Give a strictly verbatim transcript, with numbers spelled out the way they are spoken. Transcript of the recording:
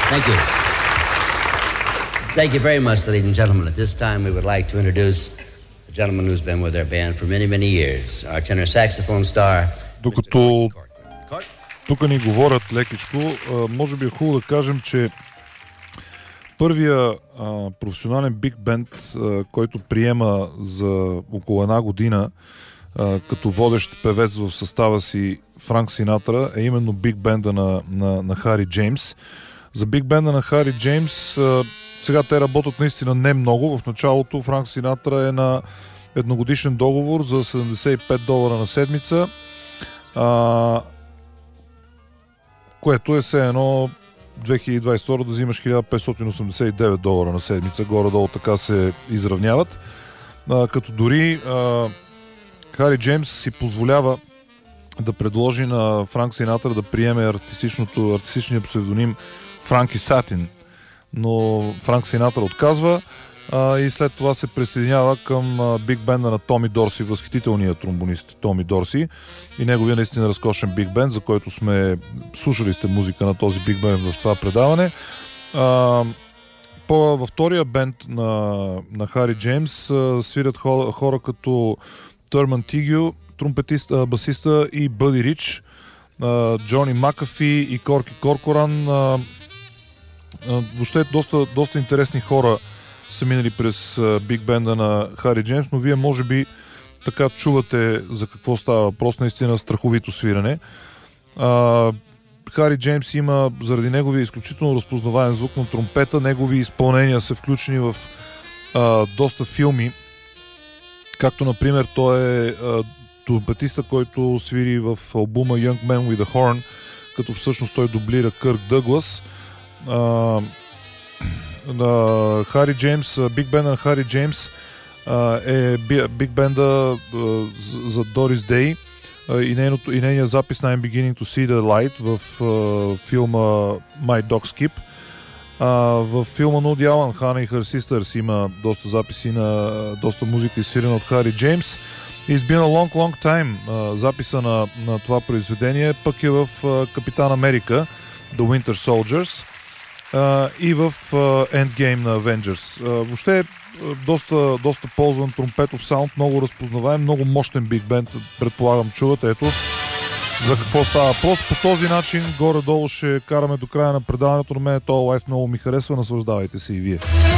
Thank you. Thank you very much, ladies and gentlemen. At this time, we would like to introduce a gentleman who's been with our band for many, many years, our tenor saxophone star. Докато тук ни говорят лекичко, може би е хубаво да кажем, че първия а, професионален биг бенд, а, който приема за около една година а, като водещ певец в състава си Франк Синатра, е именно биг бенда на, на, на Хари Джеймс. За биг бенда на Хари Джеймс а, сега те работят наистина не много. В началото Франк Синатра е на едногодишен договор за седемдесет и пет долара на седмица, а, което е все едно две хиляди двадесет и втора да взимаш хиляда петстотин осемдесет и девет долара на седмица. Горе-долу така се изравняват. А, като дори а, Хари Джеймс си позволява да предложи на Франк Синатра да приеме артистичното, артистичния псевдоним Франки Сатин. Но Франк Синатра отказва а, и след това се присъединява към а, биг бенда на Томи Дорси, възхитителният тромбонист Томи Дорси и неговия наистина разкошен биг бенд, за който сме слушали сте музика на този биг бенд в това предаване. А, по, във втория бенд на, на Хари Джеймс а, свирят хора, хора като Търман Тигю, тромпетист, а, басиста и Бъди Рич, а, Джони Макафи и Корки Коркоран. А, а, въобще доста, доста интересни хора са минали през биг бенда на Хари Джеймс, но вие може би така чувате за какво става въпрос, наистина страховито свирене. А, Хари Джеймс има заради неговия изключително разпознаваем звук на тромпета, негови изпълнения са включени в а, доста филми, както например той е а, тромпетиста, който свири в албума Young Man with a Horn, като всъщност той дублира Кърк Дъглас. А, Хари Джеймс, биг бенда на Хари Джеймс е биг бенда за Дорис Дей и, нейното, и нейния запис на I'm Beginning to See the Light в uh, филма My Dog Skip. Uh, в филма на Уди Алън, Hannah и Her Sisters има доста записи на доста музика изсвирена от Хари Джеймс. It's been a long, long time. Uh, записа на, на това произведение пък е в uh, Капитан Америка, The Winter Soldiers. Uh, и в uh, Endgame на Avengers. Uh, въобще доста, доста ползван тромпетов саунд, много разпознаваем, много мощен биг бенд, предполагам чувате. Ето за какво става въпрос. По този начин горе-долу ще караме до края на предаването. На мен този лайф много ми харесва, наслаждавайте се и вие.